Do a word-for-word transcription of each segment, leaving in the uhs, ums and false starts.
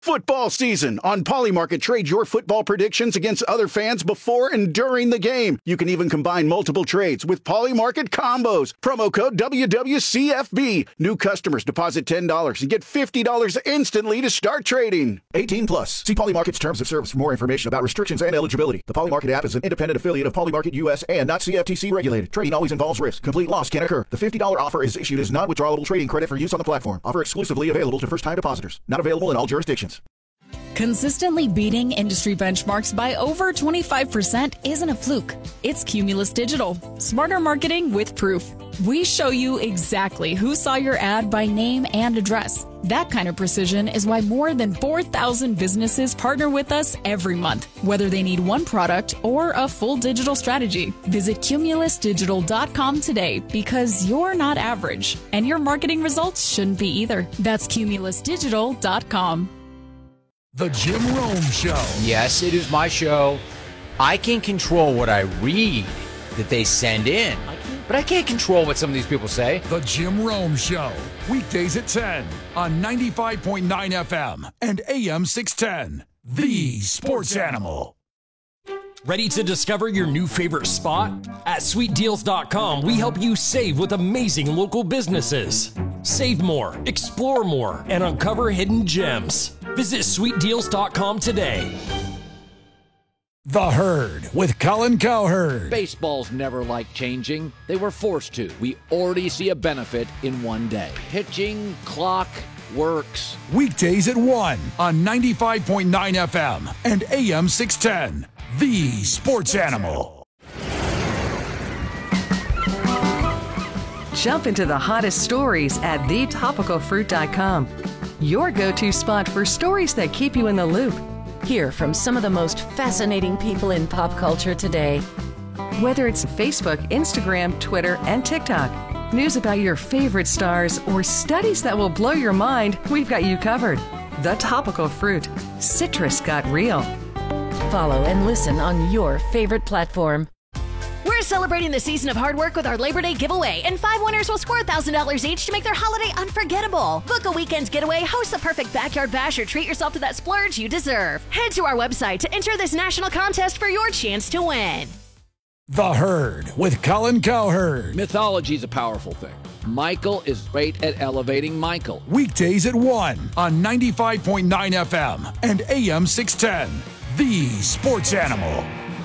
Football season. On Polymarket, trade your football predictions against other fans before and during the game. You can even combine multiple trades with Polymarket combos. Promo code W W C F B. New customers deposit ten dollars and get fifty dollars instantly to start trading. eighteen plus. See Polymarket's terms of service for more information about restrictions and eligibility. The Polymarket app is an independent affiliate of Polymarket U S and not C F T C regulated. Trading always involves risk. Complete loss can occur. The fifty dollars offer is issued as non-withdrawable trading credit for use on the platform. Offer exclusively available to first-time depositors. Not available in all jurisdictions. Consistently beating industry benchmarks by over twenty-five percent isn't a fluke. It's Cumulus Digital. Smarter marketing with proof. We show you exactly who saw your ad by name and address. That kind of precision is why more than four thousand businesses partner with us every month, whether they need one product or a full digital strategy. Visit cumulus digital dot com today because you're not average, and your marketing results shouldn't be either. That's cumulus digital dot com. The Jim Rome Show. Yes, it is my show. I can control what I read that they send in, but I can't control what some of these people say. The Jim Rome Show. Weekdays at ten on ninety-five point nine F M and A M six ten. The Sports Animal. Ready to discover your new favorite spot? At sweet deals dot com, we help you save with amazing local businesses. Save more, explore more, and uncover hidden gems. Visit sweet deals dot com today. The Herd with Colin Cowherd. Baseball's never liked changing. They were forced to. We already see a benefit in one day. Pitching, clock, works. Weekdays at one on ninety-five point nine F M and A M six ten. The Sports Animal. Jump into the hottest stories at the topical fruit dot com. Your go-to spot for stories that keep you in the loop. Hear from some of the most fascinating people in pop culture today. Whether it's Facebook, Instagram, Twitter, and TikTok, news about your favorite stars, or studies that will blow your mind, we've got you covered. The Topical Fruit. Citrus got real. Follow and listen on your favorite platform. We're celebrating the season of hard work with our Labor Day giveaway, and five winners will score one thousand dollars each to make their holiday unforgettable. Book a weekend getaway, host the perfect backyard bash, or treat yourself to that splurge you deserve. Head to our website to enter this national contest for your chance to win. The Herd with Colin Cowherd. Mythology is a powerful thing. Michael is great at elevating Michael. Weekdays at one on ninety-five point nine F M and A M six ten. The Sports Animal.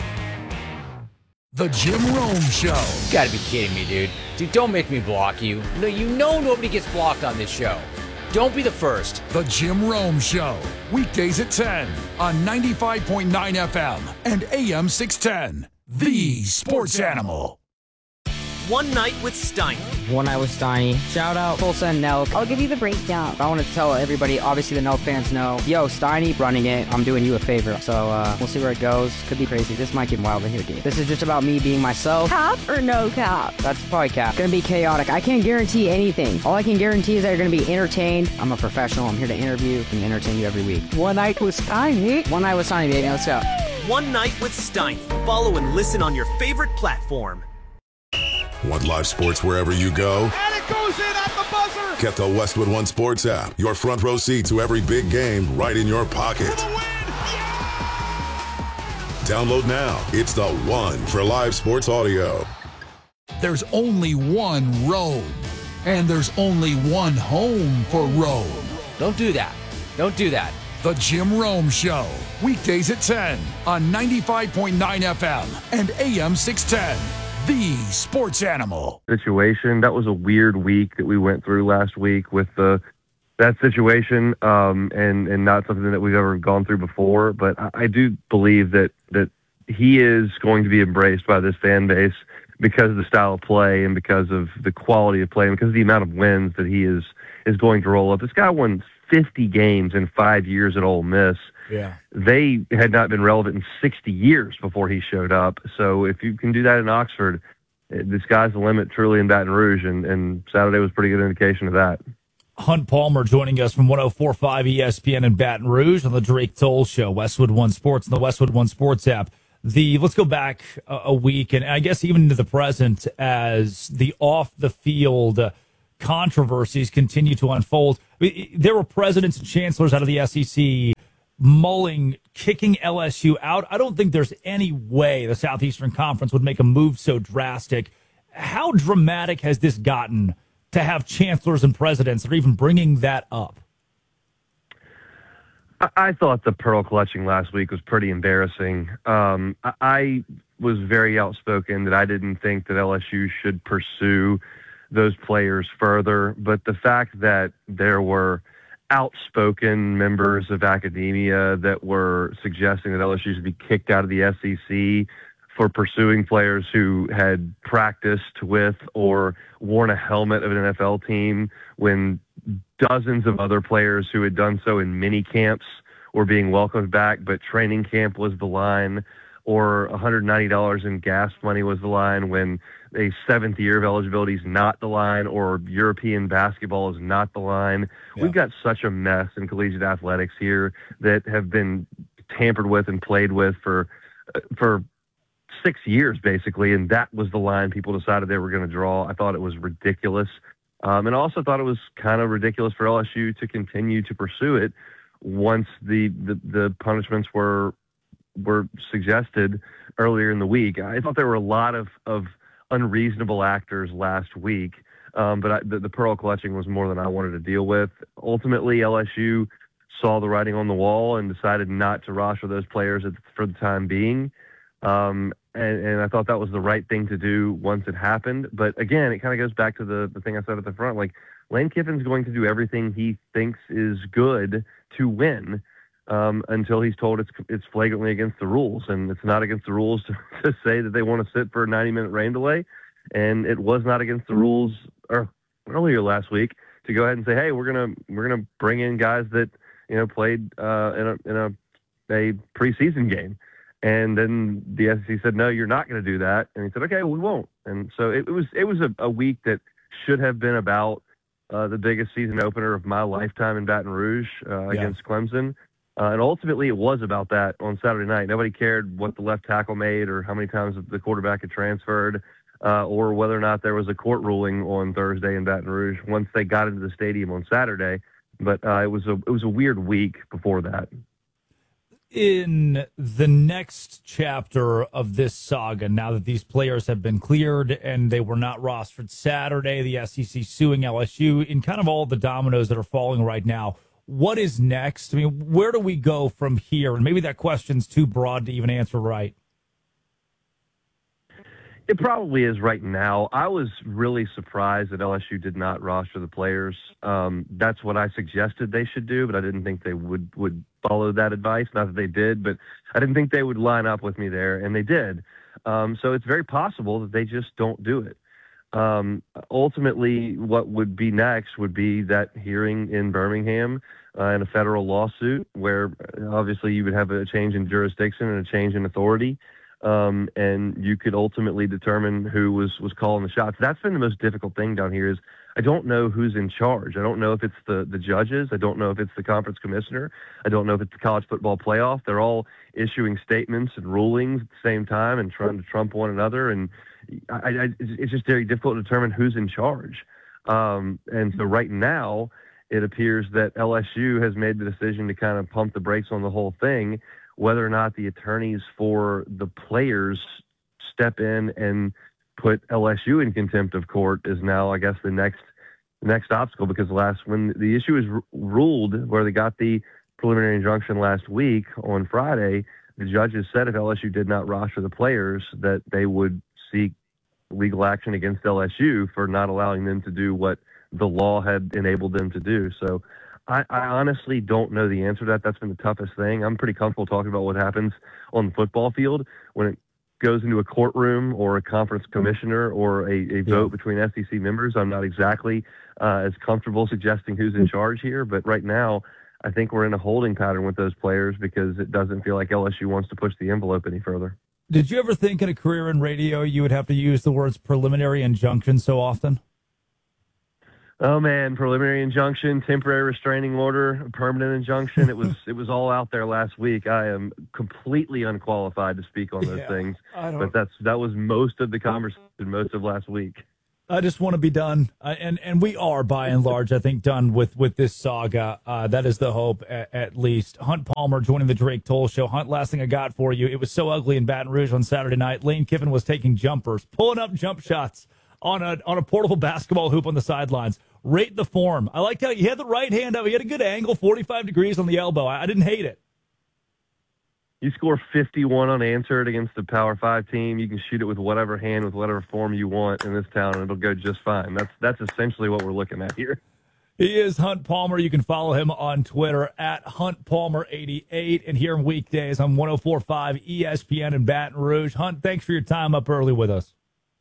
The Jim Rome Show. You gotta be kidding me, dude. Dude, don't make me block you. No, you know nobody gets blocked on this show. Don't be the first. The Jim Rome Show. Weekdays at ten on ninety-five point nine F M and A M six ten. The Sports Animal. One Night with Steiny. One Night with Steiny. Shout out Tulsa and Nelk. I'll give you the breakdown. I want to tell everybody, obviously the Nelk fans know, yo, Steiny running it. I'm doing you a favor. So uh, we'll see where it goes. Could be crazy. This might get wild in here, dude. This is just about me being myself. Cap or no cap? That's probably cap. Gonna be chaotic. I can't guarantee anything. All I can guarantee is that you're gonna be entertained. I'm a professional. I'm here to interview and entertain you every week. One Night with Steiny. One Night with Steiny, baby. Let's go. One Night with Steiny. Follow and listen on your favorite platform. Want live sports wherever you go? And it goes in at the buzzer! Get the Westwood One Sports app. Your front row seat to every big game right in your pocket. For the win! Yeah! Download now. It's the one for live sports audio. There's only one Rome, and there's only one home for Rome. Don't do that. Don't do that. The Jim Rome Show. Weekdays at ten on ninety-five point nine F M and A M six ten. The Sports Animal. Situation. That was a weird week that we went through last week with the that situation, um, and and not something that we've ever gone through before. But I, I do believe that that he is going to be embraced by this fan base because of the style of play and because of the quality of play and because of the amount of wins that he is is going to roll up. This guy won fifty games in five years at Ole Miss. Yeah. They had not been relevant in sixty years before he showed up. So if you can do that in Oxford, the sky's the limit truly in Baton Rouge, and, and Saturday was a pretty good indication of that. Hunt Palmer joining us from one oh four point five E S P N in Baton Rouge on the Drake Toll Show, Westwood One Sports, and the Westwood One Sports app. The let's go back a, a week, and I guess even into the present, as the off-the-field controversies continue to unfold. I mean, there were presidents and chancellors out of the S E C mulling kicking L S U out. I don't think there's any way the Southeastern Conference would make a move so drastic. How dramatic has this gotten to have chancellors and presidents that are even bringing that up? I thought the pearl clutching last week was pretty embarrassing. Um, I was very outspoken that I didn't think that L S U should pursue those players further. But the fact that there were outspoken members of academia that were suggesting that L S U should be kicked out of the S E C for pursuing players who had practiced with or worn a helmet of an N F L team when dozens of other players who had done so in mini camps were being welcomed back, but training camp was the line, or one hundred ninety dollars in gas money was the line when a seventh year of eligibility is not the line, or European basketball is not the line. Yeah. We've got such a mess in collegiate athletics here that have been tampered with and played with for for six years, basically, and that was the line people decided they were going to draw. I thought it was ridiculous. Um, and I also thought it was kind of ridiculous for L S U to continue to pursue it once the, the, the punishments were were suggested earlier in the week. I thought there were a lot of, of unreasonable actors last week, um, but I, the, the pearl clutching was more than I wanted to deal with. Ultimately, L S U saw the writing on the wall and decided not to roster those players for the time being. Um, and, and I thought that was the right thing to do once it happened. But again, it kind of goes back to the, the thing I said at the front. Like, Lane Kiffin's going to do everything he thinks is good to win um, until he's told it's it's flagrantly against the rules. And it's not against the rules to, to say that they want to sit for a ninety-minute rain delay. And it was not against the rules or earlier last week to go ahead and say, hey, we're gonna we're gonna bring in guys that you know played uh, in a in a, a preseason game. And then the S E C said, no, you're not going to do that. And he said, okay, we won't. And so it, it was it was a, a week that should have been about uh, the biggest season opener of my lifetime in Baton Rouge uh, yeah. against Clemson. Uh, and ultimately it was about that on Saturday night. Nobody cared what the left tackle made or how many times the quarterback had transferred uh, or whether or not there was a court ruling on Thursday in Baton Rouge once they got into the stadium on Saturday. But uh, it was a it was a weird week before that. In the next chapter of this saga, now that these players have been cleared and they were not rostered Saturday, the S E C suing L S U, in kind of all the dominoes that are falling right now, what is next? I mean, where do we go from here? And maybe that question's too broad to even answer right. It probably is right now. I was really surprised that L S U did not roster the players. Um, that's what I suggested they should do, but I didn't think they would, would follow that advice. Not that they did, but I didn't think they would line up with me there, and they did. Um, so it's very possible that they just don't do it. Um, ultimately, what would be next would be that hearing in Birmingham uh, in a federal lawsuit where obviously you would have a change in jurisdiction and a change in authority. Um, and you could ultimately determine who was, was calling the shots. That's been the most difficult thing down here is I don't know who's in charge. I don't know if it's the, the judges. I don't know if it's the conference commissioner. I don't know if it's the college football playoff. They're all issuing statements and rulings at the same time and trying to trump one another. And I, I, it's just very difficult to determine who's in charge. Um, and so right now it appears that L S U has made the decision to kind of pump the brakes on the whole thing. Whether or not the attorneys for the players step in and put L S U in contempt of court is now, I guess, the next the next obstacle. Because last when the issue is r- ruled, where they got the preliminary injunction last week on Friday, the judges said if L S U did not roster the players, that they would seek legal action against L S U for not allowing them to do what the law had enabled them to do. So. I, I honestly don't know the answer to that. That's been the toughest thing. I'm pretty comfortable talking about what happens on the football field. When it goes into a courtroom or a conference commissioner or a, a vote between S E C members, I'm not exactly uh, as comfortable suggesting who's in charge here. But right now, I think we're in a holding pattern with those players because it doesn't feel like L S U wants to push the envelope any further. Did you ever think in a career in radio you would have to use the words preliminary injunction so often? Oh man, preliminary injunction, temporary restraining order, permanent injunction. It was it was all out there last week. I am completely unqualified to speak on those yeah, things. But that's that was most of the conversation most of last week. I just want to be done, uh, and and we are by and large, I think, done with with this saga. Uh, that is the hope, at, at least. Hunt Palmer joining the Drake Toll Show. Hunt, last thing I got for you. It was so ugly in Baton Rouge on Saturday night. Lane Kiffin was taking jumpers, pulling up jump shots on a on a portable basketball hoop on the sidelines. Rate the form. I liked how he had the right hand up. He had a good angle, forty-five degrees on the elbow. I, I didn't hate it. You score fifty-one unanswered against a Power Five team. You can shoot it with whatever hand, with whatever form you want in this town, and it'll go just fine. That's that's essentially what we're looking at here. He is Hunt Palmer. You can follow him on Twitter at Hunt Palmer eighty-eight. And here on weekdays on one oh four point five E S P N in Baton Rouge. Hunt, thanks for your time up early with us.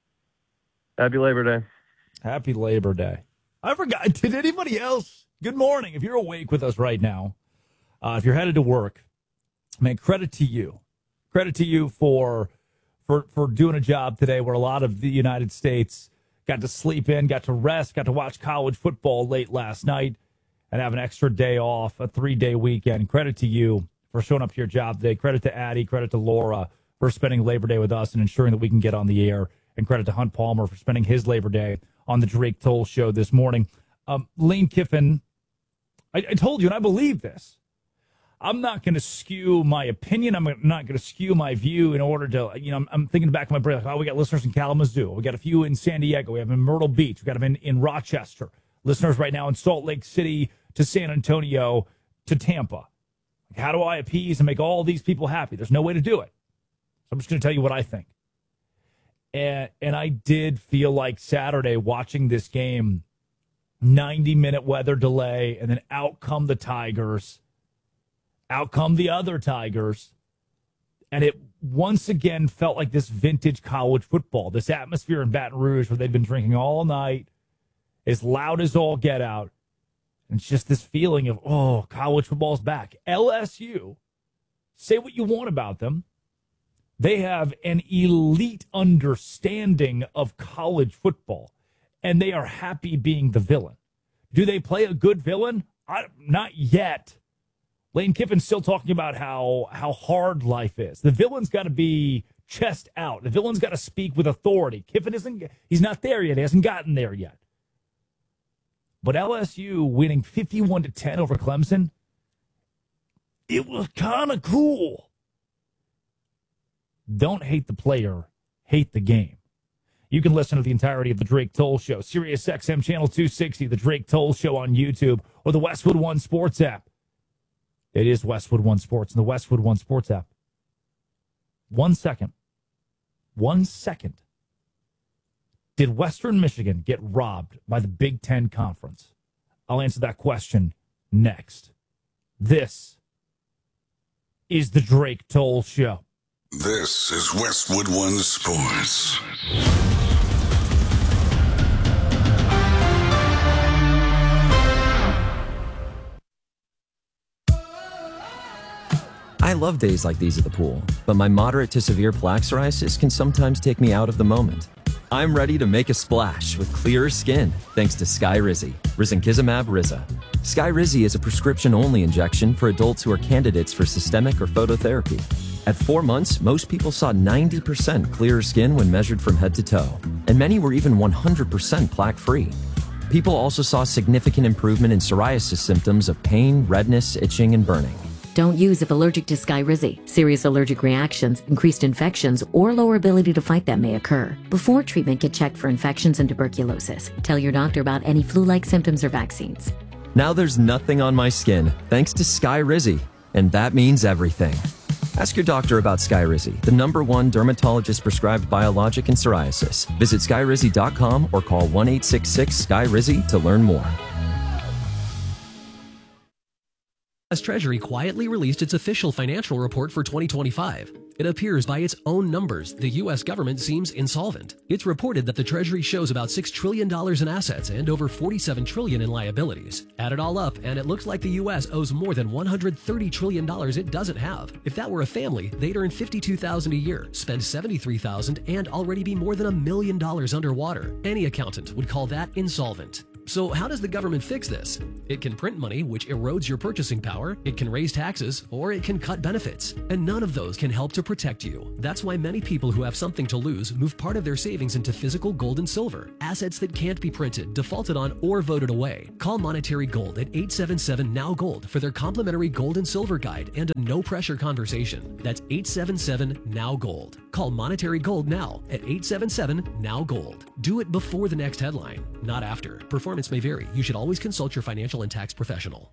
Happy Labor Day. Happy Labor Day. I forgot. Did anybody else? Good morning. If you're awake with us right now, uh, if you're headed to work, man, credit to you. Credit to you for for for doing a job today where a lot of the United States got to sleep in, got to rest, got to watch college football late last night, and have an extra day off, a three-day weekend. Credit to you for showing up to your job today. Credit to Addie. Credit to Laura for spending Labor Day with us and ensuring that we can get on the air. And credit to Hunt Palmer for spending his Labor Day on the Drake Toll Show this morning. Um, Lane Kiffin, I, I told you, and I believe this. I'm not going to skew my opinion. I'm not going to skew my view in order to, you know, I'm, I'm thinking back in my brain, like, oh, we got listeners in Kalamazoo. We got a few in San Diego. We have them in Myrtle Beach. We got them in, in Rochester. Listeners right now in Salt Lake City to San Antonio to Tampa. Like, how do I appease and make all these people happy? There's no way to do it. So I'm just going to tell you what I think. And, and I did feel like Saturday watching this game, ninety-minute weather delay, and then out come the Tigers. Out come the other Tigers, and it once again felt like this vintage college football, this atmosphere in Baton Rouge where they'd been drinking all night, as loud as all get out, and it's just this feeling of, oh, college football's back. L S U, say what you want about them, they have an elite understanding of college football, and they are happy being the villain. Do they play a good villain? I, not yet. Lane Kiffin's still talking about how how hard life is. The villain's got to be chest out. The villain's got to speak with authority. Kiffin isn't, he's not there yet. He hasn't gotten there yet. But L S U winning fifty-one to ten over Clemson, it was kind of cool. Don't hate the player, hate the game. You can listen to the entirety of the Drake Toll Show, Sirius X M Channel two sixty, the Drake Toll Show on YouTube, or the Westwood One Sports app. It is Westwood One Sports and the Westwood One Sports app. One second. One second. Did Western Michigan get robbed by the Big Ten Conference? I'll answer that question next. This is the Drake Toll Show. This is Westwood One Sports. I love days like these at the pool, but my moderate to severe plaque psoriasis can sometimes take me out of the moment. I'm ready to make a splash with clearer skin thanks to Skyrizi, risankizumab Riza. Skyrizi is a prescription-only injection for adults who are candidates for systemic or phototherapy. At four months, most people saw ninety percent clearer skin when measured from head to toe, and many were even one hundred percent plaque-free. People also saw significant improvement in psoriasis symptoms of pain, redness, itching, and burning. Don't use if allergic to Skyrizi. Serious allergic reactions, increased infections, or lower ability to fight them may occur. Before treatment, get checked for infections and tuberculosis. Tell your doctor about any flu-like symptoms or vaccines. Now there's nothing on my skin thanks to Skyrizi, and that means everything. Ask your doctor about Skyrizi, the number one dermatologist-prescribed biologic in psoriasis. Visit skyrizi dot com or call one eight six six S K Y R I Z Y to learn more. U S Treasury quietly released its official financial report for twenty twenty-five. It appears by its own numbers, the U S government seems insolvent. It's reported that the Treasury shows about six trillion dollars in assets and over forty-seven trillion dollars in liabilities. Add it all up, and it looks like the U S owes more than one hundred thirty trillion dollars it doesn't have. If that were a family, they'd earn fifty-two thousand dollars a year, spend seventy-three thousand dollars, and already be more than a million dollars underwater. Any accountant would call that insolvent. So how does the government fix this? It can print money, which erodes your purchasing power, it can raise taxes, or it can cut benefits. And none of those can help to protect you. That's why many people who have something to lose move part of their savings into physical gold and silver, assets that can't be printed, defaulted on, or voted away. Call Monetary Gold at eight seven seven, N O W Gold for their complimentary gold and silver guide and a no-pressure conversation. That's eight seven seven, N O W Gold. Call Monetary Gold now at eight seven seven, N O W Gold. Do it before the next headline, not after. Performance may vary. You should always consult your financial and tax professional.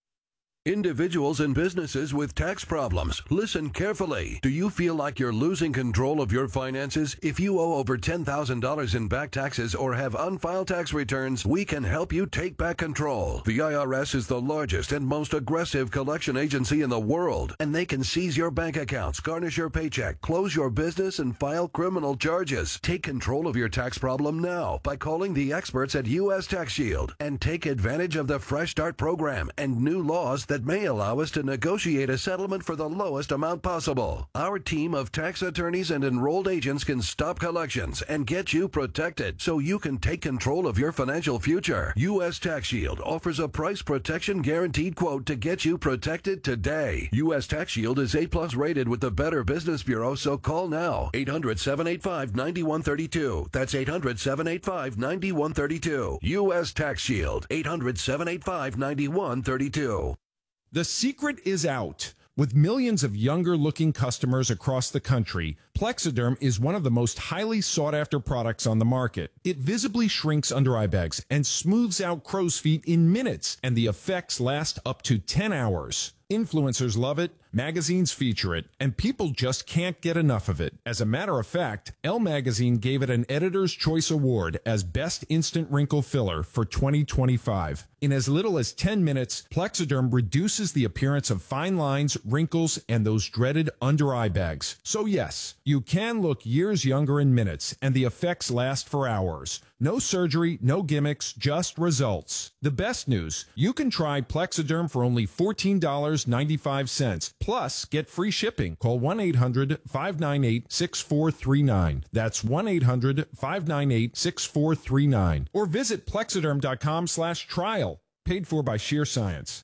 Individuals and businesses with tax problems, listen carefully. Do you feel like you're losing control of your finances? If you owe over ten thousand dollars in back taxes or have unfiled tax returns, we can help you take back control. The I R S is the largest and most aggressive collection agency in the world, and they can seize your bank accounts, garnish your paycheck, close your business, and file criminal charges. Take control of your tax problem now by calling the experts at U S Tax Shield and take advantage of the Fresh Start program and new laws that may allow us to negotiate a settlement for the lowest amount possible. Our team of tax attorneys and enrolled agents can stop collections and get you protected so you can take control of your financial future. U S Tax Shield offers a price protection guaranteed quote to get you protected today. U S Tax Shield is A plus rated with the Better Business Bureau, so call now. eight hundred, seven eight five, nine one three two. That's eight hundred, seven eight five, nine one three two. U S Tax Shield. eight hundred, seven eight five, nine one three two. The secret is out. With millions of younger-looking customers across the country, Plexiderm is one of the most highly sought-after products on the market. It visibly shrinks under-eye bags and smooths out crow's feet in minutes, and the effects last up to ten hours. Influencers love it, magazines feature it, and people just can't get enough of it. As a matter of fact, Elle Magazine gave it an Editor's Choice Award as Best Instant Wrinkle Filler for twenty twenty-five. In as little as ten minutes, Plexiderm reduces the appearance of fine lines, wrinkles, and those dreaded under-eye bags. So yes, you can look years younger in minutes, and the effects last for hours. No surgery, no gimmicks, just results. The best news, you can try Plexiderm for only fourteen dollars and ninety-five cents. Plus, get free shipping. Call one eight hundred, five nine eight, six four three nine. That's one eight hundred, five nine eight, six four three nine. Or visit Plexiderm.com slash trial. Paid for by Sheer Science.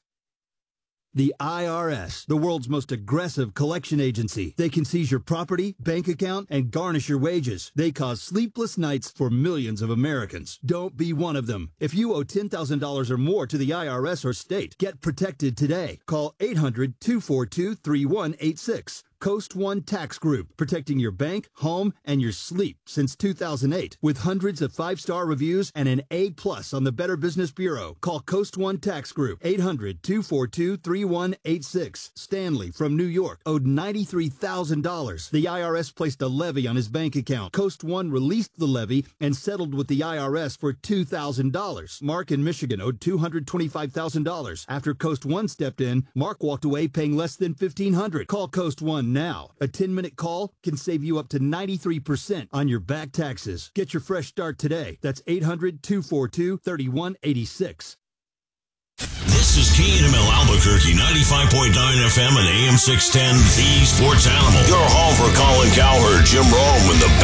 The I R S, the world's most aggressive collection agency. They can seize your property, bank account, and garnish your wages. They cause sleepless nights for millions of Americans. Don't be one of them. If you owe ten thousand dollars or more to the I R S or state, get protected today. Call eight hundred, two four two, three one eight six. Coast One Tax Group, protecting your bank, home, and your sleep since two thousand eight. With hundreds of five-star reviews and an A plus on the Better Business Bureau. Call Coast One Tax Group, eight hundred, two four two, three one eight six. Stanley from New York owed ninety-three thousand dollars. The I R S placed a levy on his bank account. Coast One released the levy and settled with the I R S for two thousand dollars. Mark in Michigan owed two hundred twenty-five thousand dollars. After Coast One stepped in, Mark walked away paying less than fifteen hundred dollars. Call Coast One now. A ten-minute call can save you up to ninety-three percent on your back taxes. Get your fresh start today. That's eight hundred, two four two, three one eight six. This is K N M L Albuquerque, ninety-five point nine F M and A M six ten, The Sports Animal. Your home for Colin Cowherd, Jim Rome, and the